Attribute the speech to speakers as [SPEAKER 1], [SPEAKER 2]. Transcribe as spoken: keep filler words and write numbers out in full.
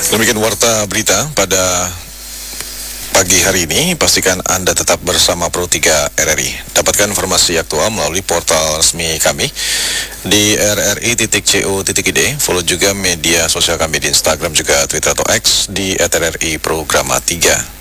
[SPEAKER 1] Demikian warta berita pada pagi hari ini. Pastikan Anda tetap bersama Pro tiga R R I. Dapatkan informasi aktual melalui portal resmi kami di r r i titik co titik i d. Follow juga media sosial kami di Instagram juga Twitter atau X di at r r i programa tiga.